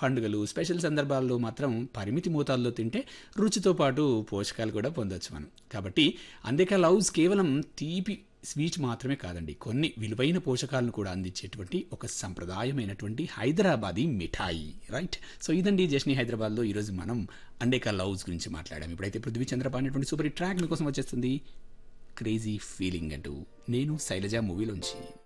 పండుగలు స్పెషల్ సందర్భాల్లో మాత్రం పరిమితి మోతాదులో తింటే రుచితో పాటు పోషకాలు కూడా పొందొచ్చు మనం. కాబట్టి అందేకా లవ్స్ కేవలం తీపి స్వీట్ మాత్రమే కాదండి, కొన్ని విలువైన పోషకాలను కూడా అందించేటువంటి ఒక సంప్రదాయమైనటువంటి హైదరాబాదీ మిఠాయి. రైట్. సో ఇదండి జస్ని హైదరాబాద్లో ఈరోజు మనం అండేకా లవ్స్ గురించి మాట్లాడాం. ఇప్పుడైతే పృథ్వీ చంద్రపా అనేటువంటి సూపర్ హిట్ ట్రాక్ మీకోసం వచ్చేస్తుంది, క్రేజీ ఫీలింగ్ అంటూ, నేను శైలజ మూవీలోంచి.